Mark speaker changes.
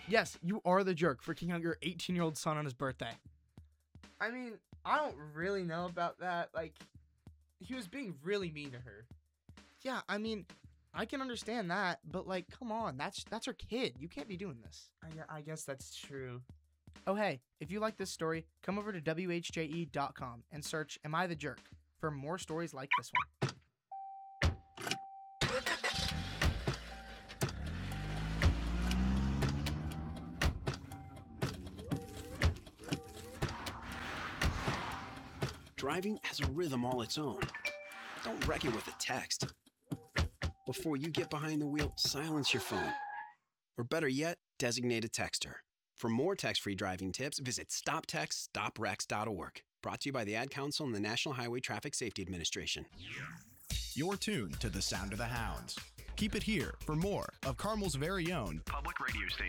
Speaker 1: Yes, you are the jerk for kicking out your 18-year-old son on his birthday.
Speaker 2: I mean, I don't really know about that. Like, he was being really mean to her.
Speaker 1: Yeah, I mean, I can understand that, but like, come on, that's her kid. You can't be doing this.
Speaker 2: I guess that's true.
Speaker 1: Oh, hey, if you like this story, come over to WHJE.com and search Am I the Jerk for more stories like this one.
Speaker 3: Driving has a rhythm all its own. Don't wreck it with a text. Before you get behind the wheel, silence your phone. Or better yet, designate a texter. For more text-free driving tips, visit stoptextstoprex.org. Brought to you by the Ad Council and the National Highway Traffic Safety Administration.
Speaker 4: You're tuned to the sound of the hounds. Keep it here for more of Carmel's very own
Speaker 5: public radio station.